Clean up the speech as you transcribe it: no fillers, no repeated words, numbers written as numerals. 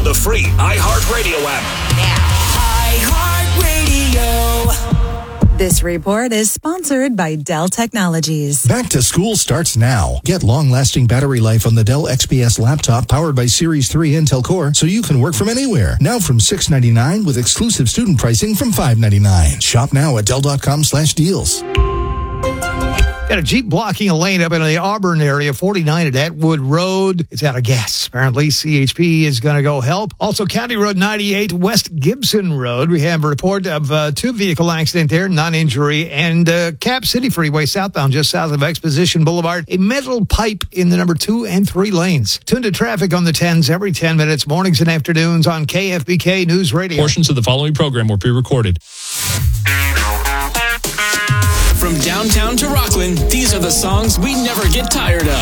the free iHeartRadio app. iHeartRadio. This report is sponsored by Dell Technologies. Back to school starts now. Get long-lasting battery life on the Dell XPS laptop powered by Series 3 Intel Core so you can work from anywhere. Now from $699 with exclusive student pricing from $599. Shop now at Dell.com/deals. Got a Jeep blocking a lane up in the Auburn area, 49 at Atwood Road. It's out of gas. Apparently, CHP is going to go help. Also, County Road 98, West Gibson Road. We have a report of a two-vehicle accident there, non-injury. And Cap City Freeway southbound, just south of Exposition Boulevard, a metal pipe in the number 2 and 3 lanes. Tune to traffic on the 10s every 10 minutes, mornings and afternoons on KFBK News Radio. Portions of the following program were pre-recorded. From downtown to Rockland, these are the songs we never get tired of.